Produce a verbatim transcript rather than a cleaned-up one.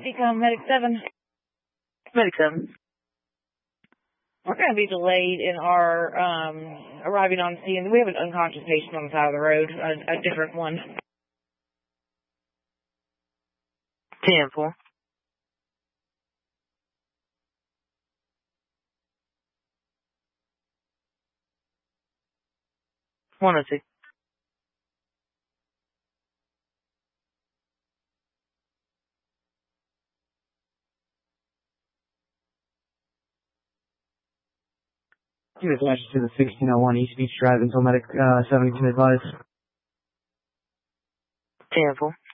Decom Medic seven. Medic seven. We're going to be delayed in our um, arriving on scene. We have an unconscious patient on the side of the road, a, a different one. ten four. one oh six. Give us message to the sixteen oh one East Beach Drive until Medic uh, seven can advise. ten four.